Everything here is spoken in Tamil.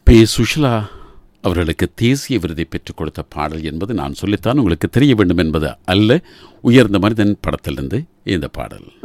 பே. சுஷிலா அவர்களுக்கு தேசிய விருதை பெற்றுக் கொடுத்த பாடல் என்பது நான் சொல்லித்தான் உங்களுக்கு தெரிய வேண்டும் என்பது அல்ல. உயர்ந்த மனிதன் படத்திலிருந்து இந்த பாடல்.